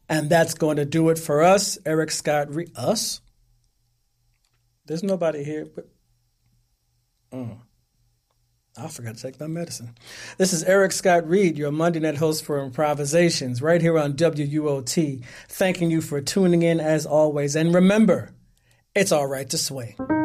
And that's going to do it for us. Eric Scott Reed. Us? There's nobody here. But I forgot to take my medicine. This is Eric Scott Reed, your Monday night host for Improvisations, right here on WUOT. Thanking you for tuning in as always. And remember, it's all right to swing.